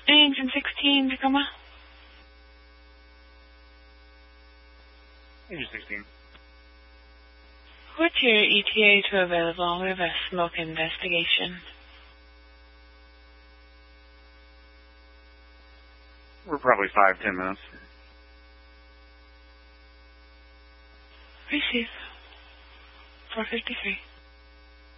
Engine 16, Tacoma. Engine 16. What's your ETA to available? We have a smoke investigation. We're probably 5-10 minutes. Receive. 453.